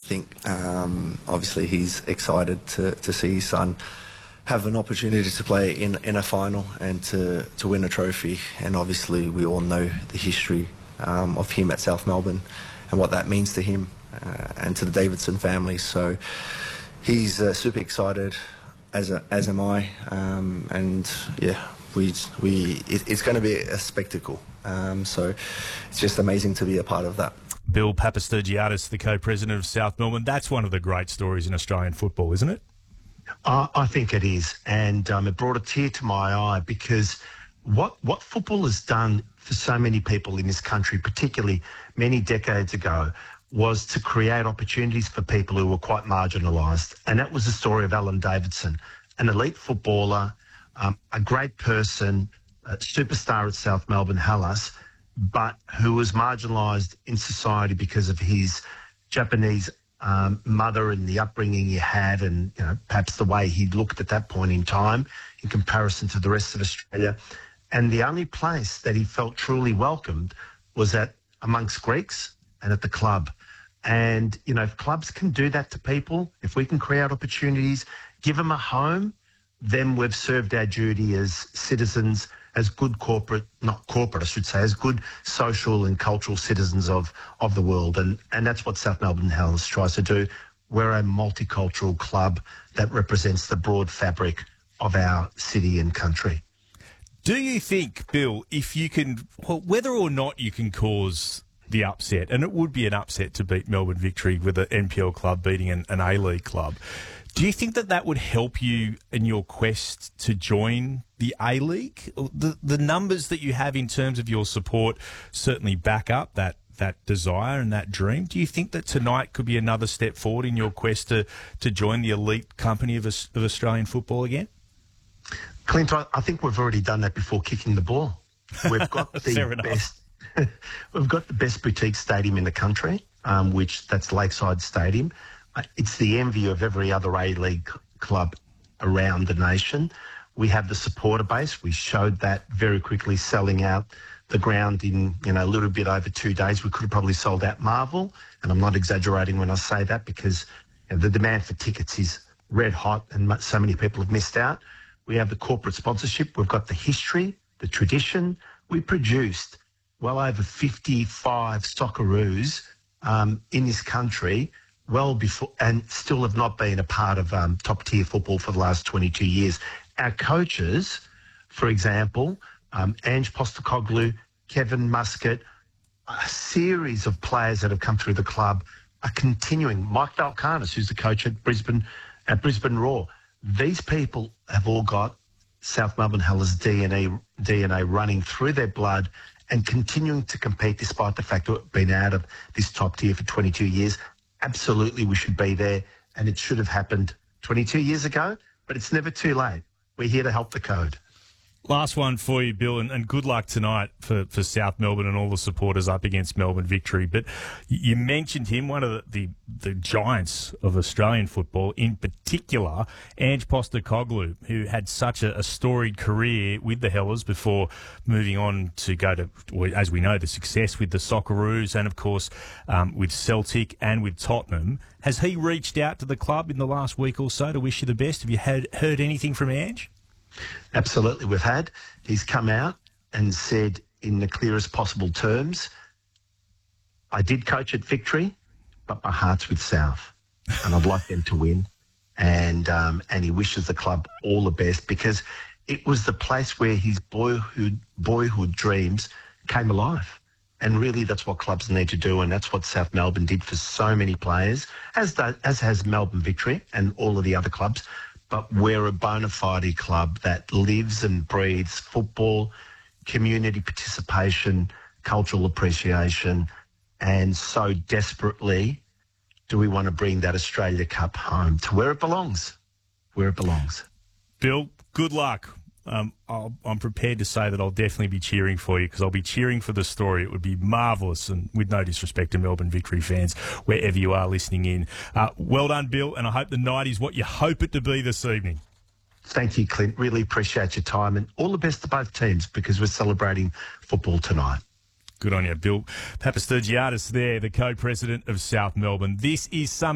think obviously he's excited to see his son have an opportunity to play in a final and to win a trophy. And obviously we all know the history of him at South Melbourne and what that means to him and to the Davidson family. So he's super excited, as am I, and yeah, it's going to be a spectacle. So it's just amazing to be a part of that. Bill Papastergiadis, the co-president of South Melbourne. That's one of the great stories in Australian football, isn't it? I think it is, and it brought a tear to my eye because what football has done for so many people in this country, particularly many decades ago, was to create opportunities for people who were quite marginalised. And that was the story of Alan Davidson, an elite footballer, a great person, a superstar at South Melbourne, Hellas, but who was marginalised in society because of his Japanese mother and the upbringing he had, and perhaps the way he looked at that point in time in comparison to the rest of Australia. And the only place that he felt truly welcomed was amongst Greeks and at the club. And, if clubs can do that to people, if we can create opportunities, give them a home, then we've served our duty as citizens, as good as good social and cultural citizens of the world. And that's what South Melbourne Hellas tries to do. We're a multicultural club that represents the broad fabric of our city and country. Do you think, Bill, if you can, whether or not you can cause the upset, and it would be an upset to beat Melbourne Victory with an NPL club beating an A-League club, do you think that would help you in your quest to join the A-League? The numbers that you have in terms of your support certainly back up that desire and that dream. Do you think that tonight could be another step forward in your quest to join the elite company of Australian football again? Clint, I think we've already done that before kicking the ball. We've got the best. We've got the best boutique stadium in the country, that's Lakeside Stadium. It's the envy of every other A-League club around the nation. We have the supporter base. We showed that very quickly, selling out the ground in a little bit over 2 days. We could have probably sold out Marvel, and I'm not exaggerating when I say that because the demand for tickets is red hot and so many people have missed out. We have the corporate sponsorship. We've got the history, the tradition. We produced well over 55 Socceroos in this country well before, and still have not been a part of top-tier football for the last 22 years. Our coaches, for example, Ange Postecoglou, Kevin Muscat, a series of players that have come through the club are continuing. Mike Valkanis, who's the coach at Brisbane Roar. These people have all got South Melbourne Hellas DNA running through their blood and continuing to compete despite the fact that we've been out of this top tier for 22 years. Absolutely, we should be there, and it should have happened 22 years ago, but it's never too late. We're here to help the code. Last one for you, Bill, and good luck tonight for South Melbourne and all the supporters up against Melbourne Victory. But you mentioned him, one of the giants of Australian football, in particular, Ange Postecoglou, who had such a storied career with the Hellas before moving on to go to, well, as we know, the success with the Socceroos and, of course, with Celtic and with Tottenham. Has he reached out to the club in the last week or so to wish you the best? Have you heard anything from Ange? Absolutely, we've had. He's come out and said in the clearest possible terms, I did coach at Victory, but my heart's with South, and I'd like them to win. And he wishes the club all the best because it was the place where his boyhood dreams came alive. And really, that's what clubs need to do, and that's what South Melbourne did for so many players, as has Melbourne Victory and all of the other clubs. But we're a bona fide club that lives and breathes football, community participation, cultural appreciation, and so desperately do we want to bring that Australia Cup home to where it belongs, Bill, good luck. I'm prepared to say that I'll definitely be cheering for you because I'll be cheering for the story. It would be marvellous, and with no disrespect to Melbourne Victory fans, wherever you are listening in. Well done, Bill, and I hope the night is what you hope it to be this evening. Thank you, Clint. Really appreciate your time, and all the best to both teams because we're celebrating football tonight. Good on you, Bill Papastergiadis there, the co-president of South Melbourne. This is